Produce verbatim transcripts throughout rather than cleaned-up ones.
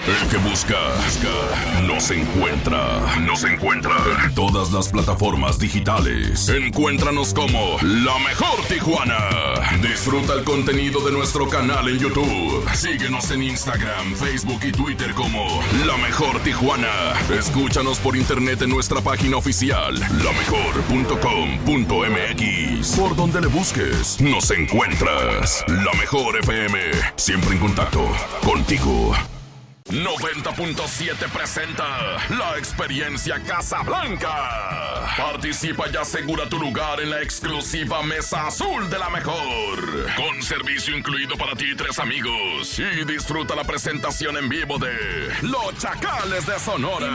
El que busca, busca, nos encuentra, nos encuentra en todas las plataformas digitales. Encuéntranos como La Mejor Tijuana. Disfruta el contenido de nuestro canal en YouTube. Síguenos en Instagram, Facebook y Twitter como La Mejor Tijuana. Escúchanos por internet en nuestra página oficial, la mejor punto com punto m x. Por donde le busques, nos encuentras. La Mejor F M, siempre en contacto contigo. noventa punto siete presenta la experiencia Casablanca. Participa y asegura tu lugar en la exclusiva Mesa Azul de La Mejor. Con servicio incluido para ti y tres amigos. Y disfruta la presentación en vivo de Los Chacales de Sonora.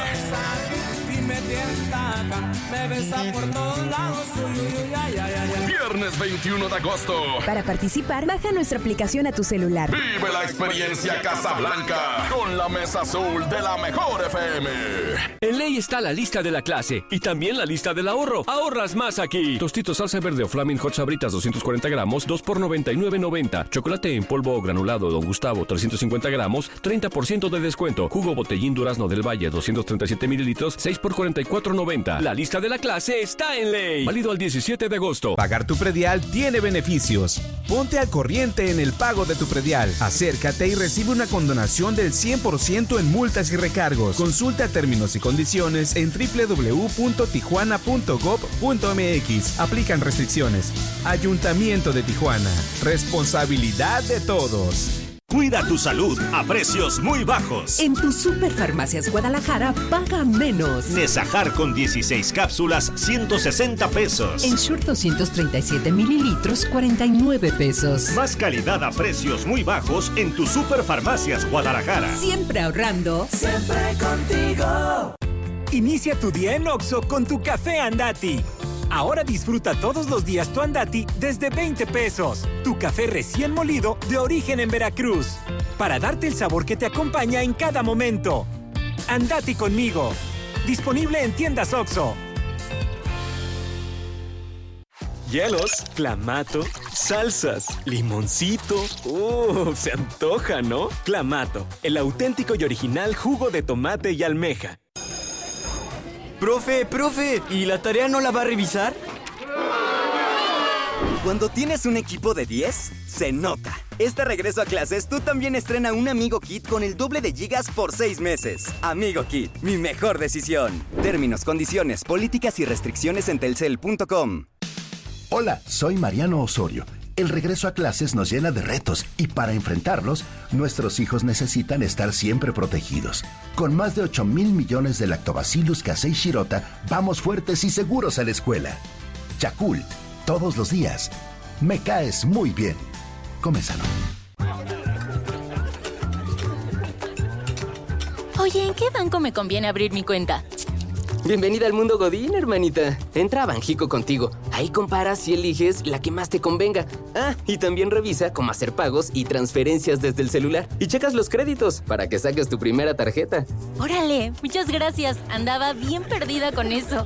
Me tienta, me besa por todos lados. Uy, uy, ay, ay, ay. Viernes veintiuno de agosto. Para participar, baja nuestra aplicación a tu celular. Vive la experiencia Casablanca con la Mesa Azul de La Mejor F M. En ley está la lista de la clase y también la lista del ahorro. Ahorras más aquí. Tostitos salsa verde o Flaming Hot Sabritas doscientos cuarenta gramos, dos por noventa y nueve noventa. Chocolate en polvo o granulado Don Gustavo trescientos cincuenta gramos, treinta por ciento de descuento. Jugo Botellín Durazno del Valle doscientos treinta y siete mililitros, seis por cuarenta y cuatro noventa. La lista de la clase está en ley. Válido al diecisiete de agosto. Pagar tu predial tiene beneficios. Ponte al corriente en el pago de tu predial. Acércate y recibe una condonación del cien por ciento en multas y recargos. Consulta términos y condiciones en doble u doble u doble u punto tijuana punto gob punto m x. Aplican restricciones. Ayuntamiento de Tijuana. Responsabilidad de todos. Cuida tu salud a precios muy bajos. En tu Superfarmacias Guadalajara, paga menos. Nesajar con dieciséis cápsulas, ciento sesenta pesos. Ensure doscientos treinta y siete mililitros, cuarenta y nueve pesos. Más calidad a precios muy bajos en tu Superfarmacias Guadalajara. Siempre ahorrando. Siempre contigo. Inicia tu día en Oxxo con tu café Andati. Ahora disfruta todos los días tu Andati desde veinte pesos. Tu café recién molido de origen en Veracruz. Para darte el sabor que te acompaña en cada momento. Andati conmigo. Disponible en tiendas Oxxo. Hielos, clamato, salsas, limoncito. ¡Uh! Se antoja, ¿no? Clamato, el auténtico y original jugo de tomate y almeja. Profe, profe, ¿y la tarea no la va a revisar? Cuando tienes un equipo de diez, se nota. Este regreso a clases, tú también estrena un Amigo Kit con el doble de gigas por seis meses. Amigo Kit, mi mejor decisión. Términos, condiciones, políticas y restricciones en telcel punto com. Hola, soy Mariano Osorio. El regreso a clases nos llena de retos y para enfrentarlos, nuestros hijos necesitan estar siempre protegidos. Con más de ocho mil millones de Lactobacillus casei shirota, vamos fuertes y seguros a la escuela. Yakult, todos los días. Me caes muy bien. Come sano. Oye, ¿en qué banco me conviene abrir mi cuenta? Bienvenida al mundo Godín, hermanita. Entra a Banjico contigo. Ahí comparas y eliges la que más te convenga. Ah, y también revisa cómo hacer pagos y transferencias desde el celular. Y checas los créditos para que saques tu primera tarjeta. Órale, muchas gracias. Andaba bien perdida con eso.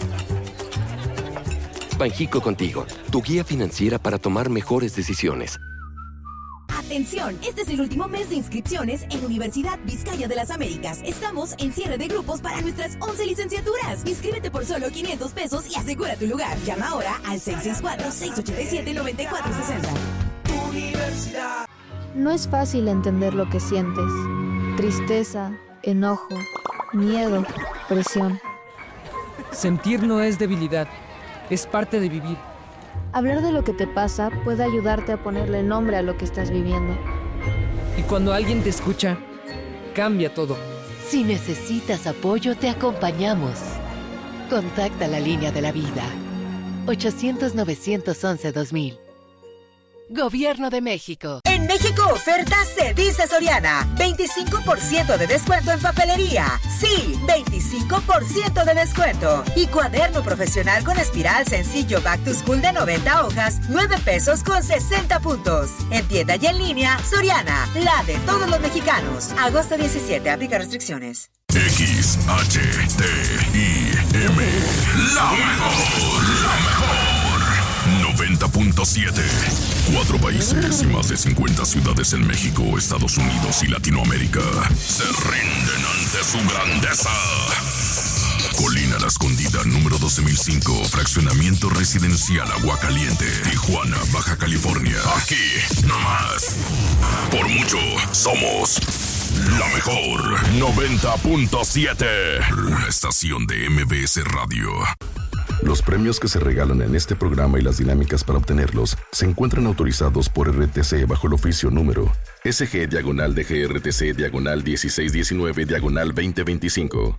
Banjico contigo, tu guía financiera para tomar mejores decisiones. Atención, este es el último mes de inscripciones en Universidad Vizcaya de las Américas. Estamos en cierre de grupos para nuestras once licenciaturas. Inscríbete por solo quinientos pesos y asegura tu lugar. Llama ahora al seis seis cuatro, seis ocho siete, nueve cuatro seis cero. Universidad. No es fácil entender lo que sientes. Tristeza, enojo, miedo, presión. Sentir no es debilidad, es parte de vivir. Hablar de lo que te pasa puede ayudarte a ponerle nombre a lo que estás viviendo. Y cuando alguien te escucha, cambia todo. Si necesitas apoyo, te acompañamos. Contacta la línea de la vida. ochocientos, novecientos once, dos mil. Gobierno de México. En México oferta se dice Soriana. veinticinco por ciento de descuento en papelería. Sí, veinticinco por ciento de descuento. Y cuaderno profesional con espiral sencillo Back to School de noventa hojas, nueve pesos con sesenta puntos. En tienda y en línea, Soriana, la de todos los mexicanos. Agosto diecisiete, aplica restricciones. X H T I M. La mejor, la mejor. noventa noventa punto siete. Cuatro países y más de cincuenta ciudades en México, Estados Unidos y Latinoamérica se rinden ante su grandeza. Colina La Escondida, número doce mil cinco, fraccionamiento residencial Aguacaliente, Tijuana, Baja California. Aquí, nomás. Por mucho, somos la mejor. noventa punto siete. La estación de M B S Radio. Los premios que se regalan en este programa y las dinámicas para obtenerlos se encuentran autorizados por R T C bajo el oficio número S G diagonal D G R T C diagonal dieciséis diecinueve diagonal veinte veinticinco.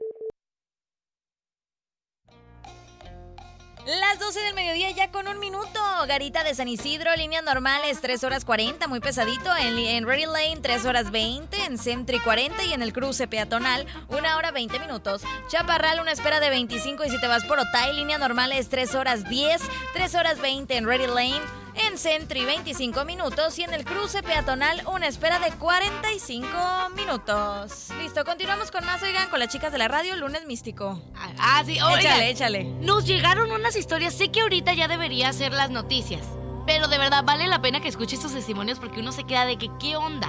Las doce del mediodía ya con un minuto. Garita de San Isidro, líneas normales tres horas cuarenta, muy pesadito. En, en Ready Lane tres horas veinte, en Century cuarenta y en el cruce peatonal una hora veinte minutos. Chaparral, una espera de veinticinco y si te vas por Otay, líneas normales tres horas diez, tres horas veinte en Ready Lane. En Century veinticinco minutos y en el cruce peatonal una espera de cuarenta y cinco minutos. Listo, continuamos con más, oigan, con las chicas de la radio, lunes místico. Ah, sí, oigan, échale, échale. Nos llegaron unas historias, sé que ahorita ya debería ser las noticias, pero de verdad vale la pena que escuche estos testimonios porque uno se queda de que, ¿qué onda?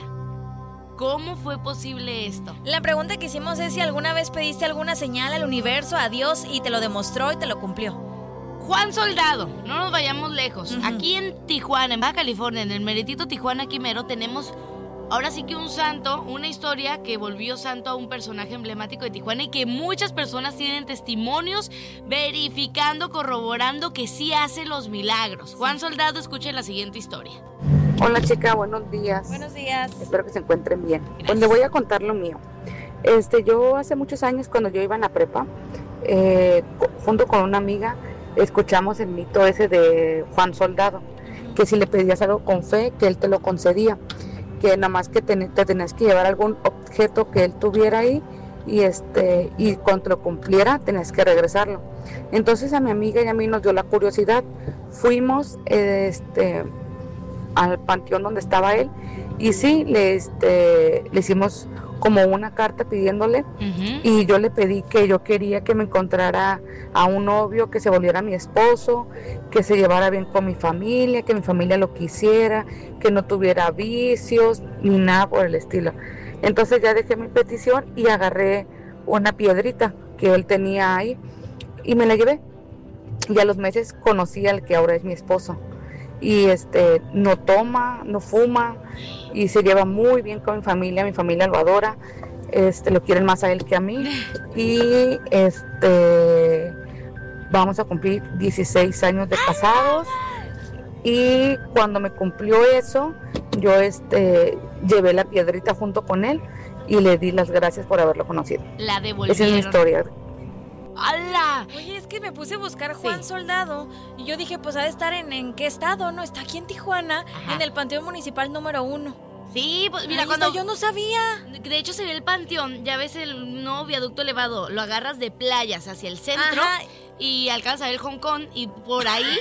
¿Cómo fue posible esto? La pregunta que hicimos es si alguna vez pediste alguna señal al universo, a Dios, y te lo demostró y te lo cumplió. Juan Soldado, no nos vayamos lejos. Uh-huh. Aquí en Tijuana, en Baja California, en el meritito Tijuana Quimero, tenemos ahora sí que un santo, una historia que volvió santo a un personaje emblemático de Tijuana y que muchas personas tienen testimonios verificando, corroborando que sí hace los milagros. Juan Soldado, escuchen la siguiente historia. Hola chica, buenos días. Buenos días. Espero que se encuentren bien. Pues les voy a contar lo mío. Este, yo hace muchos años cuando yo iba en la prepa, eh, junto con una amiga, escuchamos el mito ese de Juan Soldado, que si le pedías algo con fe, que él te lo concedía, que nada más que te, te tenías que llevar algún objeto que él tuviera ahí y este y cuando te lo cumpliera tenías que regresarlo. Entonces a mi amiga y a mí nos dio la curiosidad, fuimos este al panteón donde estaba él y sí, le, este, le hicimos como una carta pidiéndole, uh-huh. y yo le pedí que yo quería que me encontrara a un novio que se volviera mi esposo, que se llevara bien con mi familia, que mi familia lo quisiera, que no tuviera vicios ni nada por el estilo. Entonces ya dejé mi petición y agarré una piedrita que él tenía ahí y me la llevé, y a los meses conocí al que ahora es mi esposo y este no toma, no fuma y se lleva muy bien con mi familia, mi familia lo adora, este lo quieren más a él que a mí y este vamos a cumplir dieciséis años de casados y cuando me cumplió eso, yo este llevé la piedrita junto con él y le di las gracias por haberlo conocido. La devolvieron. Esa es mi historia. ¡Hala! Oye, es que me puse a buscar Juan sí. Soldado y yo dije, pues ha de estar en, en qué estado, ¿no? Está aquí en Tijuana, ajá, en el Panteón Municipal número uno. Sí, pues mira, ahí cuando está, yo no sabía. De hecho se ve el panteón, ya ves el nuevo viaducto elevado, lo agarras de playas hacia el centro, ajá, y alcanzas a ver Hong Kong y por ahí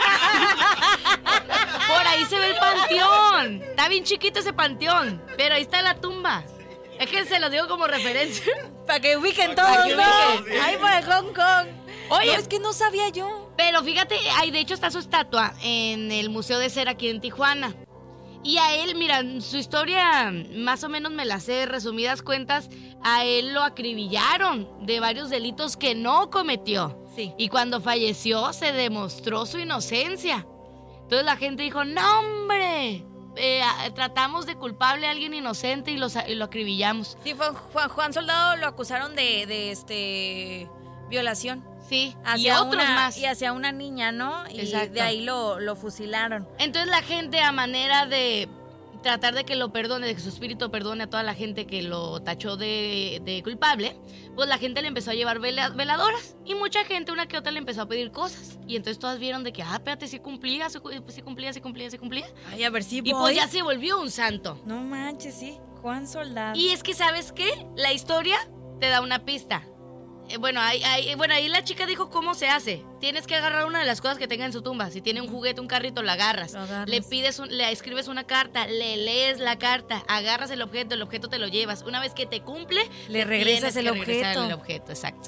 por ahí se ve el panteón. Está bien chiquito ese panteón, pero ahí está la tumba. Es que se lo digo como referencia. Para que ubiquen todos, que ¿no? Ubiquen. Ahí por el Hong Kong. Oye, no, es que no sabía yo. Pero fíjate, ahí de hecho está su estatua en el Museo de Cera aquí en Tijuana. Y a él, mira, su historia más o menos me la sé, resumidas cuentas, a él lo acribillaron de varios delitos que no cometió. Sí. Y cuando falleció se demostró su inocencia. Entonces la gente dijo, no hombre, eh, tratamos de culpable a alguien inocente y, los, y lo acribillamos. Sí, fue Juan, Juan Soldado lo acusaron de, de este violación. Sí, hacia y otros una, más. Y hacia una niña, ¿no? Y exacto, de ahí lo, lo fusilaron. Entonces la gente, a manera de tratar de que lo perdone, de que su espíritu perdone a toda la gente que lo tachó de, de culpable, pues la gente le empezó a llevar vela, veladoras. Y mucha gente, una que otra, le empezó a pedir cosas. Y entonces todas vieron de que, ah, espérate, sí cumplía, sí cumplía, sí cumplía, sí cumplía. Ay, a ver si voy. Y pues ya se volvió un santo. No manches, sí, Juan Soldado. Y es que, ¿sabes qué? La historia te da una pista. Eh, bueno, ahí, ahí, bueno, ahí la chica dijo cómo se hace. Tienes que agarrar una de las cosas que tenga en su tumba. Si tiene un juguete, un carrito, la agarras. agarras. Le pides, un, le escribes una carta, le lees la carta, agarras el objeto, el objeto te lo llevas. Una vez que te cumple, le regresas el objeto. el objeto, exacto.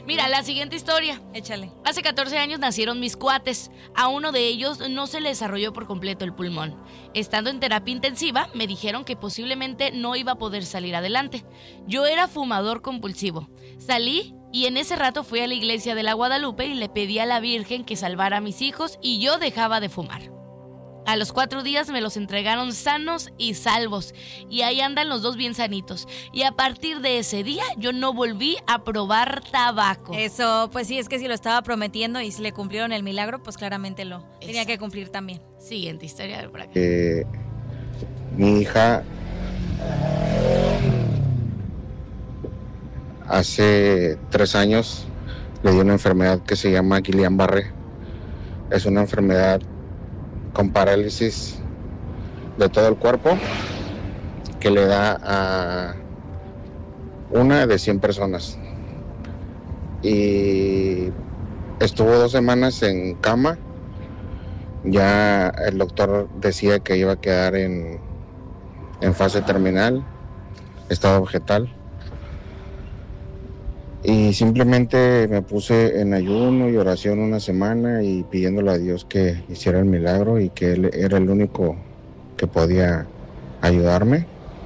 Mira, la siguiente historia. Échale. Hace catorce años nacieron mis cuates. A uno de ellos no se le desarrolló por completo el pulmón. Estando en terapia intensiva, me dijeron que posiblemente no iba a poder salir adelante. Yo era fumador compulsivo. Salí y en ese rato fui a la iglesia de la Guadalupe y le pedí a la Virgen que salvara a mis hijos y yo dejaba de fumar. A los cuatro días me los entregaron sanos y salvos y ahí andan los dos bien sanitos. Y a partir de ese día yo no volví a probar tabaco. Eso, pues sí, es que si lo estaba prometiendo y si le cumplieron el milagro, pues claramente lo Exacto. tenía que cumplir también. Siguiente historia, a ver por acá. Eh, mi hija hace tres años le dio una enfermedad que se llama Guillain-Barré. Es una enfermedad con parálisis de todo el cuerpo que le da a una de cien personas. Y estuvo dos semanas en cama. Ya el doctor decía que iba a quedar en, en fase terminal, estado vegetal. Y simplemente me puse en ayuno y oración una semana y pidiéndole a Dios que hiciera el milagro y que Él era el único que podía ayudarme.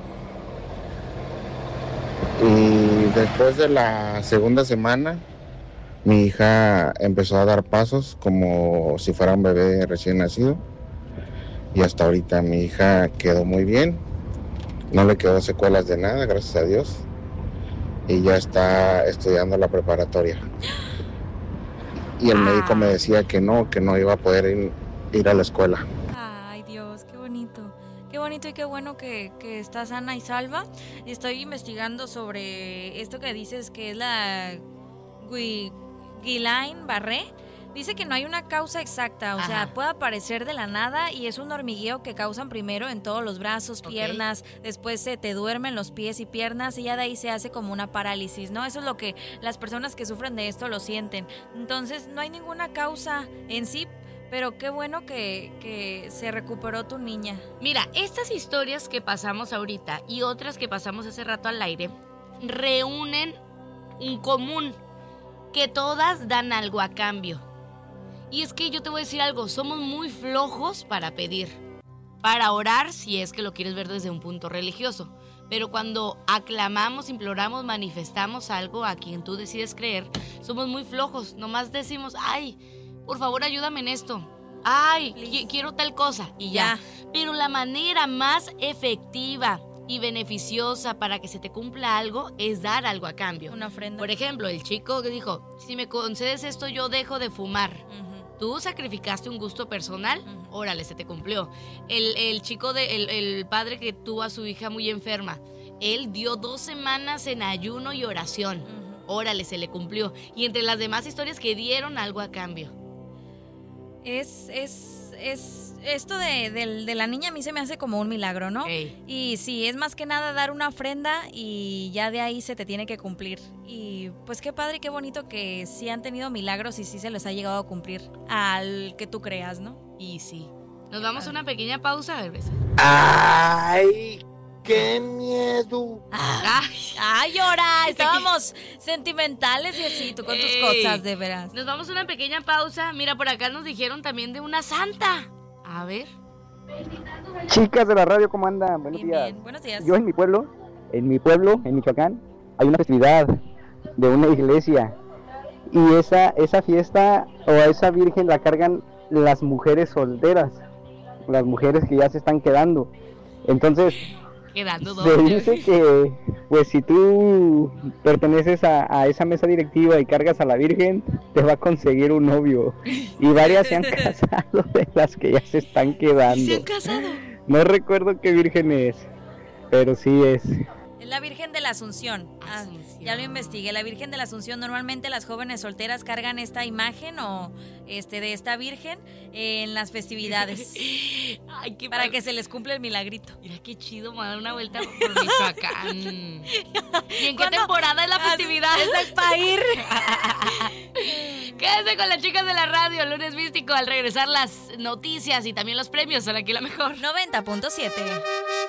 Y después de la segunda semana, mi hija empezó a dar pasos como si fuera un bebé recién nacido. Y hasta ahorita mi hija quedó muy bien. No le quedó secuelas de nada, gracias a Dios. Y ya está estudiando la preparatoria. Y el ah. médico me decía que no, que no iba a poder ir, ir a la escuela. Ay, Dios, qué bonito. Qué bonito y qué bueno que, que está sana y salva. Estoy investigando sobre esto que dices que es la Guillain-Barré. Dice que no hay una causa exacta, o Ajá. sea, puede aparecer de la nada y es un hormigueo que causan primero en todos los brazos, piernas, okay. después se te duermen los pies y piernas y ya de ahí se hace como una parálisis, ¿no? Eso es lo que las personas que sufren de esto lo sienten. Entonces, no hay ninguna causa en sí, pero qué bueno que, que se recuperó tu niña. Mira, estas historias que pasamos ahorita y otras que pasamos hace rato al aire reúnen un común, que todas dan algo a cambio. Y es que yo te voy a decir algo, somos muy flojos para pedir, para orar si es que lo quieres ver desde un punto religioso. Pero cuando aclamamos, imploramos, manifestamos algo a quien tú decides creer, somos muy flojos. Nomás decimos, ay, por favor ayúdame en esto. Ay, qu- quiero tal cosa y ya. ya. Pero la manera más efectiva y beneficiosa para que se te cumpla algo es dar algo a cambio. Una ofrenda. Por ejemplo, el chico que dijo, si me concedes esto yo dejo de fumar. Uh-huh. Tú sacrificaste un gusto personal, uh-huh. órale, se te cumplió. El, el chico, de, el, el padre que tuvo a su hija muy enferma, él dio dos semanas en ayuno y oración, uh-huh. órale, se le cumplió. Y entre las demás historias que dieron algo a cambio. Es, es, es, esto de, de, de la niña a mí se me hace como un milagro, ¿no? Ey. Y sí, es más que nada dar una ofrenda y ya de ahí se te tiene que cumplir. Y pues qué padre y qué bonito que sí han tenido milagros y sí se les ha llegado a cumplir al que tú creas, ¿no? Y sí. Nos vamos a una pequeña pausa, a ver, beso. ¡Ay! ¡Qué miedo! ¡Ay, ay llora! Estábamos sentimentales y así, tú con tus Ey. cosas, de veras. Nos vamos a una pequeña pausa. Mira, por acá nos dijeron también de una santa. A ver. Chicas de la radio, ¿cómo andan? Buenos bien, días. Bien. Buenos días. Yo en mi pueblo, en mi pueblo, en Michoacán, hay una festividad de una iglesia. Y esa, esa fiesta o a esa virgen la cargan las mujeres solteras. Las mujeres que ya se están quedando. Entonces... Quedando se dice que pues si tú perteneces a, a esa mesa directiva y cargas a la Virgen, te va a conseguir un novio. Y varias se han casado de las que ya se están quedando. ¿Se han casado? No recuerdo qué virgen es, pero sí es. Es la Virgen de la Asunción. Ah, ya lo investigué. La Virgen de la Asunción. Normalmente las jóvenes solteras cargan esta imagen o este de esta Virgen en las festividades. Ay, qué para mal. Que se les cumpla el milagrito. Mira qué chido, me va a dar una vuelta por Michoacán. ¿Y en qué temporada es la festividad? Es para ir. Quédense con las chicas de la radio, lunes místico, al regresar las noticias y también los premios. Son aquí la mejor. noventa punto siete.